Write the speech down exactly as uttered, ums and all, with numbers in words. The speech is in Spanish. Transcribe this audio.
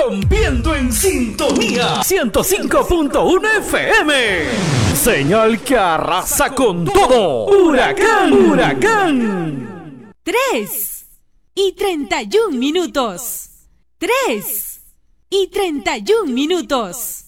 rompiendo en sintonía ciento cinco punto uno F M. Señal que arrasa con todo. Huracán, huracán. Tres y treinta y un minutos. Tres y treinta y un minutos.